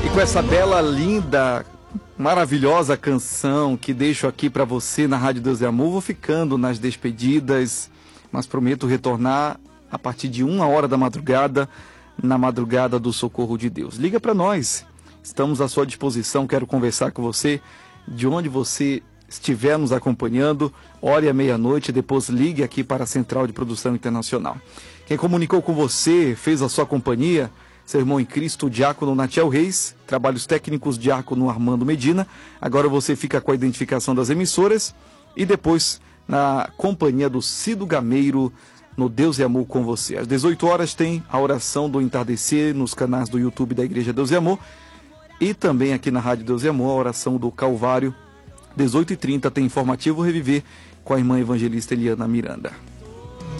E com essa bela, linda, maravilhosa canção que deixo aqui para você na Rádio Deus e Amor, vou ficando nas despedidas, mas prometo retornar a partir de 1h da madrugada, na madrugada do Socorro de Deus. Liga para nós, estamos à sua disposição, quero conversar com você, de onde você estiver nos acompanhando, ore à meia-noite, depois ligue aqui para a Central de Produção Internacional. Quem comunicou com você, fez a sua companhia, seu irmão em Cristo, o diácono Natiel Reis, trabalhos técnicos, diácono Armando Medina. Agora você fica com a identificação das emissoras e depois na companhia do Cido Gameiro, no Deus e Amor com você. Às 18 horas tem a oração do entardecer nos canais do YouTube da Igreja Deus e Amor e também aqui na Rádio Deus e Amor, a oração do Calvário. 18h30 tem informativo Reviver com a irmã evangelista Eliana Miranda.